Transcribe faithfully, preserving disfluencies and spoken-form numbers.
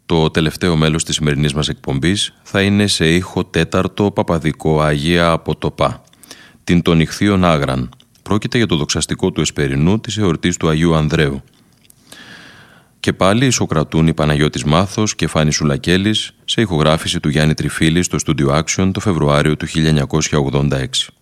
Το τελευταίο μέλος της σημερινής μας εκπομπής θα είναι σε ήχο τέταρτο παπαδικό Αγία από το ΠΑ, την των Ιχθύων Άγραν. Πρόκειται για το δοξαστικό του Εσπερινού της εορτής του Αγίου Ανδρέου. Και πάλι ισοκρατούν η Παναγιώτης Μάθος και Φάνη Σουλακέλης σε ηχογράφηση του Γιάννη Τριφίλη στο Studio Action το Φεβρουάριο του χίλια εννιακόσια ογδόντα έξι.